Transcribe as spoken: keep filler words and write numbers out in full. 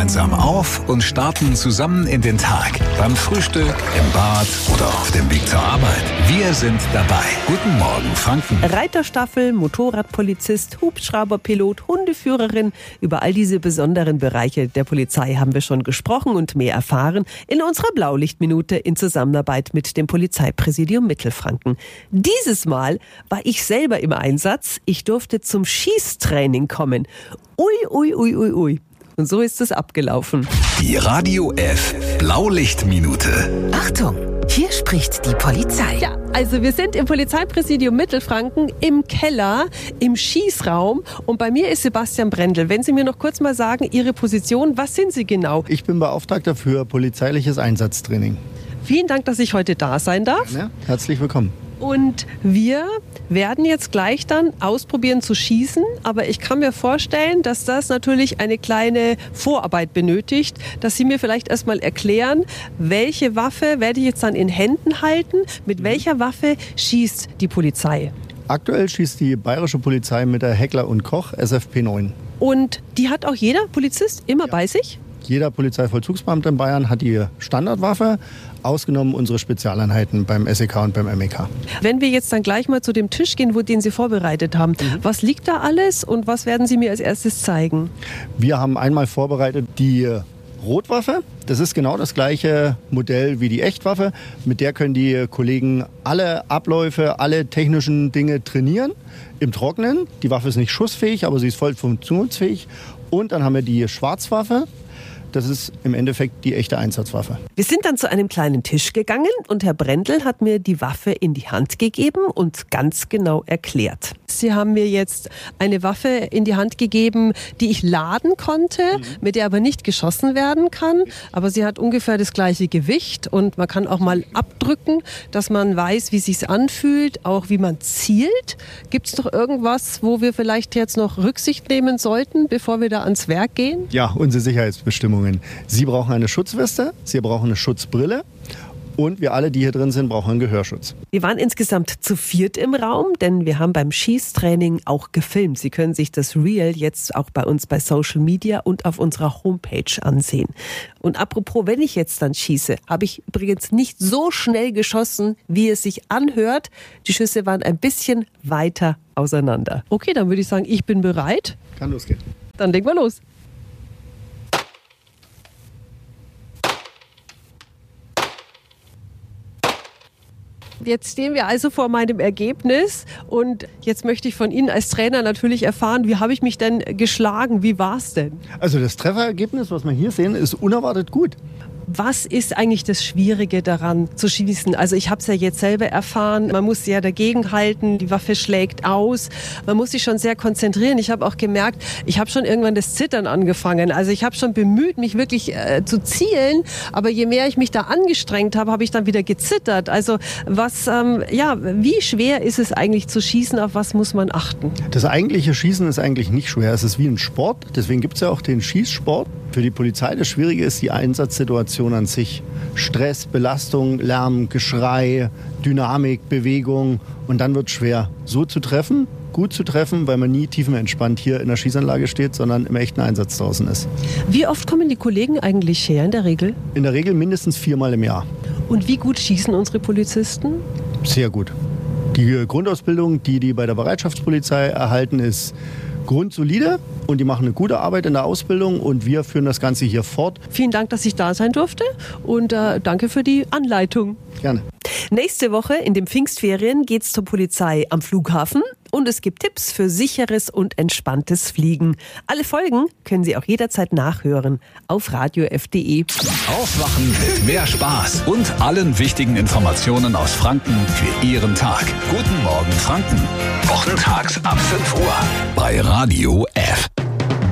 gemeinsam auf und starten zusammen in den Tag. Beim Frühstück, im Bad oder auf dem Weg zur Arbeit. Wir sind dabei. Guten Morgen, Franken. Reiterstaffel, Motorradpolizist, Hubschrauberpilot, Hundeführerin. Über all diese besonderen Bereiche der Polizei haben wir schon gesprochen und mehr erfahren in unserer Blaulichtminute in Zusammenarbeit mit dem Polizeipräsidium Mittelfranken. Dieses Mal war ich selber im Einsatz. Ich durfte zum Schießtraining kommen. Ui, ui, ui, ui, ui. Und so ist es abgelaufen. Die Radio F Blaulichtminute. Achtung, hier spricht die Polizei. Ja, also wir sind im Polizeipräsidium Mittelfranken im Keller, im Schießraum. Und bei mir ist Sebastian Brendel. Wenn Sie mir noch kurz mal sagen, Ihre Position, was sind Sie genau? Ich bin Beauftragter für polizeiliches Einsatztraining. Vielen Dank, dass ich heute da sein darf. Ja, herzlich willkommen. Und wir werden jetzt gleich dann ausprobieren zu schießen, aber ich kann mir vorstellen, dass das natürlich eine kleine Vorarbeit benötigt, dass Sie mir vielleicht erstmal erklären, welche Waffe werde ich jetzt dann in Händen halten, mit welcher Waffe schießt die Polizei? Aktuell schießt die bayerische Polizei mit der Heckler und Koch S F P neun. Und die hat auch jeder Polizist immer ja. bei sich? Jeder Polizeivollzugsbeamte in Bayern hat die Standardwaffe, ausgenommen unsere Spezialeinheiten beim S E K und beim M E K. Wenn wir jetzt dann gleich mal zu dem Tisch gehen, wo den Sie vorbereitet haben, mhm. was liegt da alles und was werden Sie mir als erstes zeigen? Wir haben einmal vorbereitet die Rotwaffe. Das ist genau das gleiche Modell wie die Echtwaffe. Mit der können die Kollegen alle Abläufe, alle technischen Dinge trainieren im Trockenen. Die Waffe ist nicht schussfähig, aber sie ist voll funktionsfähig. Und dann haben wir die Schwarzwaffe. Das ist im Endeffekt die echte Einsatzwaffe. Wir sind dann zu einem kleinen Tisch gegangen und Herr Brendel hat mir die Waffe in die Hand gegeben und ganz genau erklärt. Sie haben mir jetzt eine Waffe in die Hand gegeben, die ich laden konnte, mhm. mit der aber nicht geschossen werden kann. Aber sie hat ungefähr das gleiche Gewicht und man kann auch mal abdrücken, dass man weiß, wie es sich anfühlt, auch wie man zielt. Gibt es doch irgendwas, wo wir vielleicht jetzt noch Rücksicht nehmen sollten, bevor wir da ans Werk gehen? Ja, unsere Sicherheitsbestimmungen. Sie brauchen eine Schutzweste, Sie brauchen eine Schutzbrille und wir alle, die hier drin sind, brauchen einen Gehörschutz. Wir waren insgesamt zu viert im Raum, denn wir haben beim Schießtraining auch gefilmt. Sie können sich das Reel jetzt auch bei uns bei Social Media und auf unserer Homepage ansehen. Und apropos, wenn ich jetzt dann schieße, habe ich übrigens nicht so schnell geschossen, wie es sich anhört. Die Schüsse waren ein bisschen weiter auseinander. Okay, dann würde ich sagen, ich bin bereit. Kann losgehen. Dann legen wir los. Jetzt stehen wir also vor meinem Ergebnis und jetzt möchte ich von Ihnen als Trainer natürlich erfahren, wie habe ich mich denn geschlagen, wie war es denn? Also das Trefferergebnis, was wir hier sehen, ist unerwartet gut. Was ist eigentlich das Schwierige daran zu schießen? Also ich habe es ja jetzt selber erfahren, man muss ja dagegen halten, die Waffe schlägt aus, man muss sich schon sehr konzentrieren. Ich habe auch gemerkt, ich habe schon irgendwann das Zittern angefangen. Also ich habe schon bemüht, mich wirklich äh, zu zielen, aber je mehr ich mich da angestrengt habe, habe ich dann wieder gezittert. Also was, ähm, ja, wie schwer ist es eigentlich zu schießen, auf was muss man achten? Das eigentliche Schießen ist eigentlich nicht schwer, es ist wie ein Sport, deswegen gibt es ja auch den Schießsport. Für die Polizei das Schwierige ist die Einsatzsituation an sich. Stress, Belastung, Lärm, Geschrei, Dynamik, Bewegung und dann wird es schwer, so zu treffen, gut zu treffen, weil man nie tiefenentspannt hier in der Schießanlage steht, sondern im echten Einsatz draußen ist. Wie oft kommen die Kollegen eigentlich her in der Regel? In der Regel mindestens viermal im Jahr. Und wie gut schießen unsere Polizisten? Sehr gut. Die Grundausbildung, die die bei der Bereitschaftspolizei erhalten, ist grundsolide und die machen eine gute Arbeit in der Ausbildung und wir führen das Ganze hier fort. Vielen Dank, dass ich da sein durfte und äh, danke für die Anleitung. Gerne. Nächste Woche in den Pfingstferien geht's zur Polizei am Flughafen und es gibt Tipps für sicheres und entspanntes Fliegen. Alle Folgen können Sie auch jederzeit nachhören auf radio f punkt de. Aufwachen mit mehr Spaß und allen wichtigen Informationen aus Franken für Ihren Tag. Guten Morgen Franken. Wochentags ab fünf Uhr bei Radio